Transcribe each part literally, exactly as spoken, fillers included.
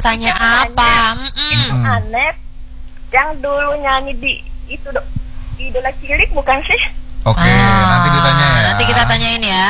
Tanya Kita apa? nanya, Mm-mm. Itu Anet yang dulu nyanyi di itu do, Idola Cilik bukan sih? Oke, Ah, nanti ditanya ya. Nanti kita tanyain ya.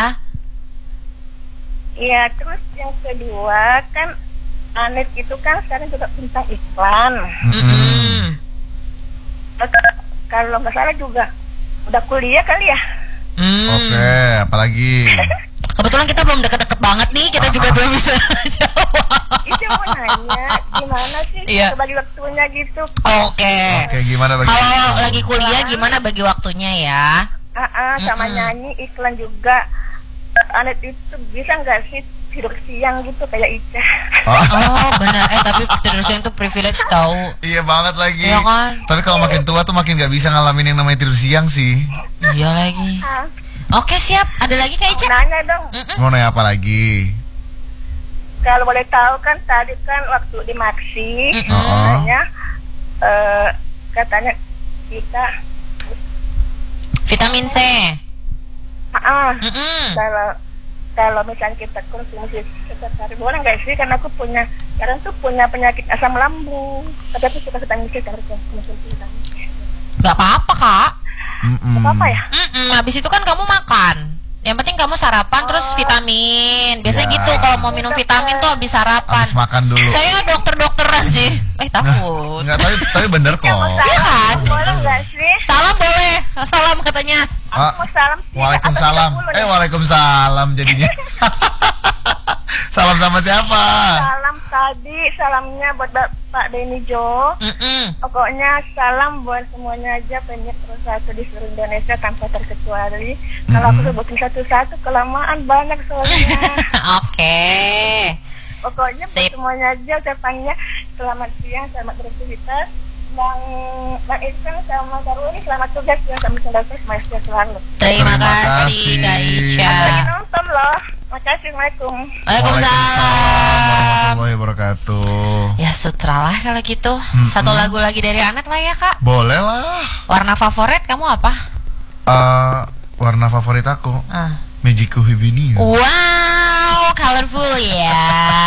Iya, terus yang kedua kan Anet itu kan sekarang juga tentang iklan. Mm-mm. Terus, kalau nggak salah juga udah kuliah kali ya? Hmm. Oke, apalagi? Kebetulan kita belum deket-deket banget nih, kita juga belum bisa jawab. Itu mau nanya gimana sih Iya. bagi waktunya gitu? Oke. Oke, gimana bagi? Kalau lagi kuliah gimana bagi waktunya ya? Ah, ah, sama Mm-mm. nyanyi iklan juga. Anet itu bisa nggak sih tidur siang gitu kayak Ica? Oh, Oh benar, eh tapi tidur siang tuh privilege tahu. iya banget lagi. Iya kan? Tapi kalau makin tua tuh makin gak bisa ngalamin yang namanya tidur siang sih. Iya lagi. Ah, Oke siap, ada lagi Kak Ica? nanya dong. Mm-mm. Mau nanya apa lagi? Kalau boleh tahu kan tadi kan waktu di Maxi Mm-mm. katanya eh, katanya kita Vitamin C. ah, ah, Mm-mm. kalau kalau misalnya kita konsumsi setiap hari boleh nggak sih? Karena aku punya sekarang tuh punya penyakit asam lambung, tapi aku suka vitamin C harus konsumsi vitamin C. Gak apa-apa Kak. Mm-mm. Apa apa ya? Mm-mm. Habis itu kan kamu makan. Yang penting kamu sarapan terus vitamin. Biasanya Ya. gitu kalau mau minum vitamin tuh habis sarapan. Habis makan dulu. Saya dokter-dokteran sih. Eh takut. Enggak, tapi tapi bener kok. Mau Iya salam kan? boleh nggak sih? Salam boleh. Salam katanya. Ah, Aku mau salam sih. Waalaikumsalam. Atau tiga puluh Eh, nih? waalaikumsalam jadinya. Salam sama siapa? Salam tadi, salamnya buat Pak Denny Jo. Mm-mm. Pokoknya salam buat semuanya aja penyiar terus satu di seluruh Indonesia tanpa terkecuali. Kalau aku sebutin satu-satu kelamaan banyak soalnya. Oke. Pokoknya buat Sip. semuanya aja ucapannya selamat siang, selamat beraktivitas. Bang Bang Irfan sama Karuni selamat tugas ya sampai selesai semuanya selalu. Terima Terima kasih kasih. Kak Ica. Lagi nonton loh. Makasih, Assalamualaikum. Waalaikumsalam. Warahmatullahi wabarakatuh. Ya sutra lah kalau gitu. Satu lagu lagi dari Anet lah ya Kak. Boleh lah. Warna favorit kamu apa? Eh, warna favorit aku Ah. Magiku Hibini. Wow, colorful ya.